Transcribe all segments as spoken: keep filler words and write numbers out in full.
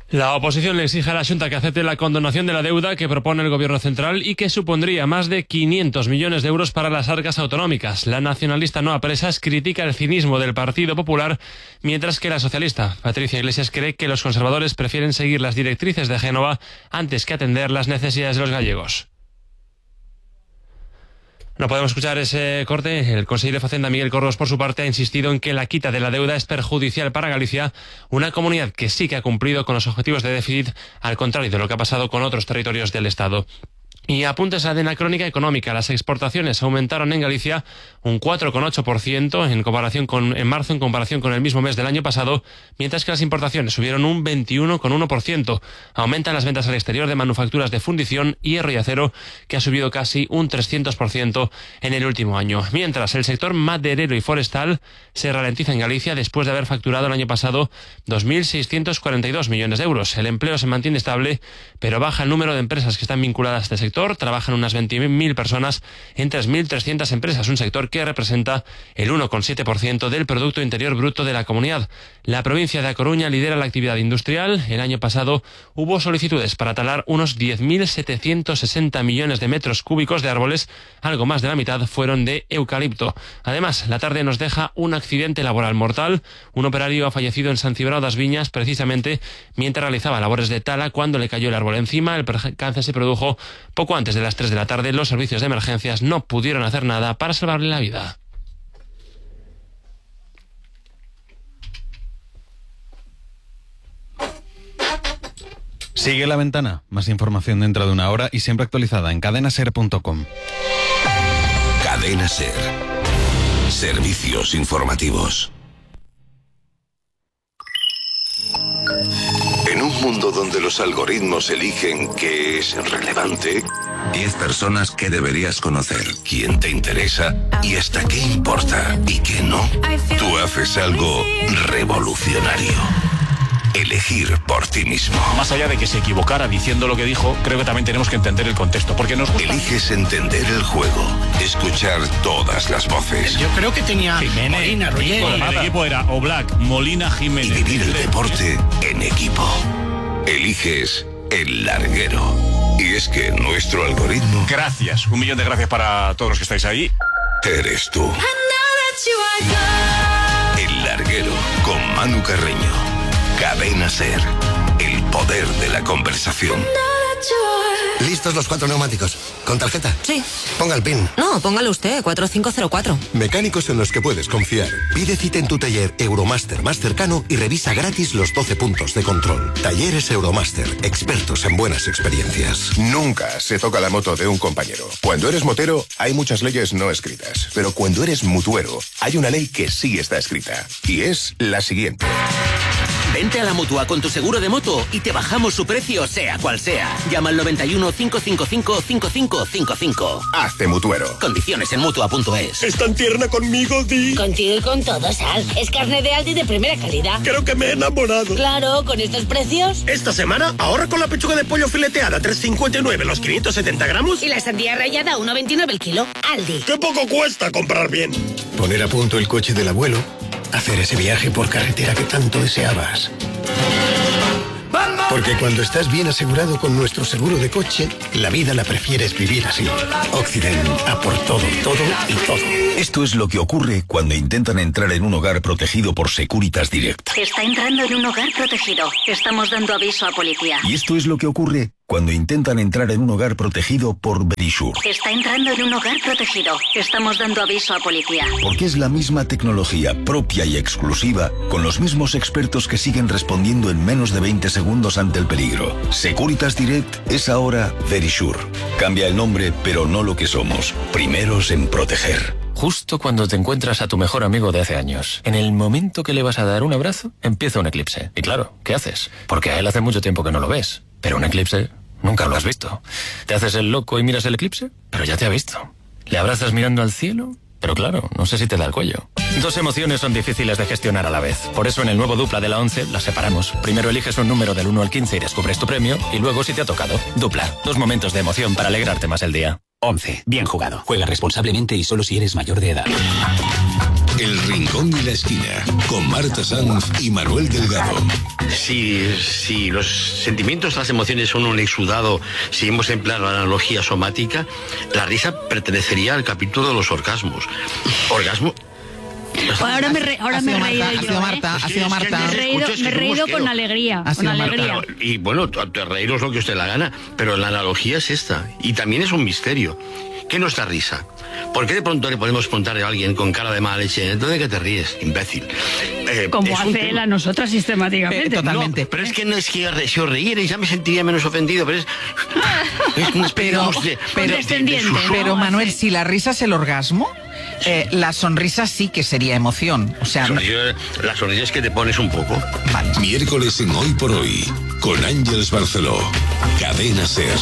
La oposición le exige a la Xunta que acepte la condonación de la deuda que propone el Gobierno central y que supondría más de quinientos millones de euros para las arcas autonómicas. La nacionalista Noa Presas critica el cinismo del Partido Popular, mientras que la socialista Patricia Iglesias cree que los conservadores prefieren seguir las directrices de Génova antes que atender las necesidades de los gallegos. No podemos escuchar ese corte. El consejero de Facenda, Miguel Corros, por su parte, ha insistido en que la quita de la deuda es perjudicial para Galicia, una comunidad que sí que ha cumplido con los objetivos de déficit, al contrario de lo que ha pasado con otros territorios del Estado. Y apuntes a la crónica económica. Las exportaciones aumentaron en Galicia un cuatro coma ocho por ciento en comparación con en marzo en comparación con el mismo mes del año pasado, mientras que las importaciones subieron un veintiuno coma uno por ciento. Aumentan las ventas al exterior de manufacturas de fundición, hierro y acero, que ha subido casi un trescientos por ciento en el último año. Mientras el sector maderero y forestal se ralentiza en Galicia después de haber facturado el año pasado dos mil seiscientos cuarenta y dos millones de euros. El empleo se mantiene estable, pero baja el número de empresas que están vinculadas a este sector. Trabajan unas veinte mil personas en tres mil trescientas empresas, un sector que representa el uno coma siete por ciento del Producto Interior Bruto de la comunidad. La provincia de A Coruña lidera la actividad industrial. El año pasado hubo solicitudes para talar unos diez mil setecientos sesenta millones de metros cúbicos de árboles, algo más de la mitad fueron de eucalipto. Además, la tarde nos deja un accidente laboral mortal. Un operario ha fallecido en San Cibrao das Viñas precisamente mientras realizaba labores de tala cuando le cayó el árbol encima. El percance se produjo poco Poco antes de las tres de la tarde. Los servicios de emergencias no pudieron hacer nada para salvarle la vida. Sigue La Ventana. Más información dentro de una hora y siempre actualizada en cadena ser punto com. Cadena Ser. Servicios informativos. En un mundo donde los algoritmos eligen qué es relevante, diez personas que deberías conocer, quién te interesa y hasta qué importa y qué no, tú haces algo revolucionario. Elegir por ti mismo. Más allá de que se equivocara diciendo lo que dijo, creo que también tenemos que entender el contexto, porque nos gusta... Eliges entender el juego, escuchar todas las voces. Yo creo que tenía Jiménez, Molina, Roger. El equipo era Oblak, Molina, Jiménez. Y vivir el deporte en equipo. Eliges El Larguero. Y es que nuestro algoritmo... Gracias, un millón de gracias para todos los que estáis ahí. Eres tú. El Larguero con Manu Carreño. Cadena Ser, el poder de la conversación. ¿Listos los cuatro neumáticos? ¿Con tarjeta? Sí. Ponga el PIN. No, póngalo usted, cuatro cinco cero cuatro. Mecánicos en los que puedes confiar. Pide cita en tu taller Euromaster más cercano y revisa gratis los doce puntos de control. Talleres Euromaster, expertos en buenas experiencias. Nunca se toca la moto de un compañero. Cuando eres motero, hay muchas leyes no escritas. Pero cuando eres mutuero, hay una ley que sí está escrita. Y es la siguiente. Vente a la Mutua con tu seguro de moto y te bajamos su precio, sea cual sea. Llama al noventa y uno, cinco cinco cinco, cinco cinco cinco cinco. Hazte mutuero. Condiciones en Mutua punto es. ¿Es tan tierna conmigo, Di? Contigo y con todo, Sal. Es carne de Aldi de primera calidad. Creo que me he enamorado. Claro, con estos precios. Esta semana ahorra con la pechuga de pollo fileteada tres cincuenta y nueve los quinientos setenta gramos. Y la sandía rallada uno veintinueve el kilo. Aldi. ¡Qué poco cuesta comprar bien! Poner a punto el coche del abuelo. Hacer ese viaje por carretera que tanto deseabas. Porque cuando estás bien asegurado con nuestro seguro de coche, la vida la prefieres vivir así. Occident, a por todo, todo y todo. Esto es lo que ocurre cuando intentan entrar en un hogar protegido por Securitas Direct. Está entrando en un hogar protegido. Estamos dando aviso a policía. Y esto es lo que ocurre cuando intentan entrar en un hogar protegido por Verisure. Está entrando en un hogar protegido. Estamos dando aviso a policía. Porque es la misma tecnología propia y exclusiva, con los mismos expertos que siguen respondiendo en menos de veinte segundos ante el peligro. Securitas Direct es ahora Verisure. Cambia el nombre, pero no lo que somos. Primeros en proteger. Justo cuando te encuentras a tu mejor amigo de hace años, en el momento que le vas a dar un abrazo, empieza un eclipse. Y claro, ¿qué haces? Porque a él hace mucho tiempo que no lo ves. Pero un eclipse nunca lo has visto. Te haces el loco y miras el eclipse, pero ya te ha visto. Le abrazas mirando al cielo, pero claro, no sé si te da el cuello. Dos emociones son difíciles de gestionar a la vez. Por eso en el nuevo Dupla de la once las separamos. Primero eliges un número del uno al quince y descubres tu premio, y luego si te ha tocado. Dupla, dos momentos de emoción para alegrarte más el día. once. Bien jugado. Juega responsablemente y solo si eres mayor de edad. El Rincón y la Esquina, con Marta Sanz y Manuel Delgado. Si, si los sentimientos, las emociones son un exudado, si hemos empleado la analogía somática, la risa pertenecería al capítulo de los orgasmos. Orgasmo... Ahora me, re, ahora me he reído yo, ha sido Marta, ¿eh? ha sido Marta. Me he reído, me he reído con alegría, con alegría. Claro, y bueno, reíros lo que usted la gana, pero la analogía es esta, y también es un misterio. ¿Qué es nuestra risa? ¿Por qué de pronto le podemos preguntar a alguien con cara de mala leche, ¿entonces de qué te ríes, imbécil? Eh, Como hace él a nosotras sistemáticamente. Eh, totalmente. No, pero es que no es que si os reíerais ya me sentiría menos ofendido, pero es, es una especie pero, de, pero, de, de, de pero Manuel, si la risa es el orgasmo, eh, la sonrisa sí que sería emoción. O sea, sonrisa, la sonrisa es que te pones un poco. Vale. Miércoles en Hoy por Hoy, con Ángeles Barceló. Cadena SER.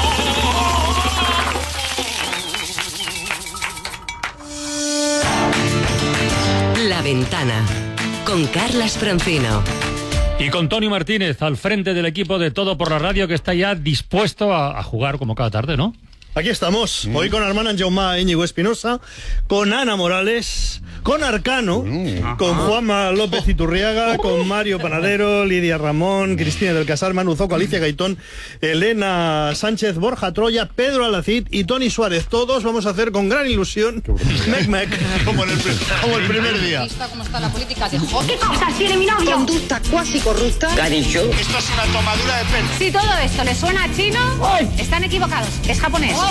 La Ventana, con Carlas Francino. Y con Tony Martínez al frente del equipo de Todo por la Radio, que está ya dispuesto a, a jugar como cada tarde, ¿no? Aquí estamos, mm. hoy con Armand Anjaumá, Íñigo Espinosa, con Ana Morales, con Arcano, mm. con Juanma López Iturriaga, con Mario Panadero, Lidia Ramón, Cristina del Casal, Manu Zoco, Alicia Gaitón, Elena Sánchez, Borja Troya, Pedro Alacid y Tony Suárez. Todos vamos a hacer con gran ilusión Mec Mec, como, en el, como el primer día. ¿Cómo está la política de J? ¿Qué cosas tiene mi novio? Conducta cuasi corrupta. ¿Qué ha dicho? Esto es una tomadura de pelo. Si todo esto le suena a chino, ¡ay!, están equivocados. Es japonés.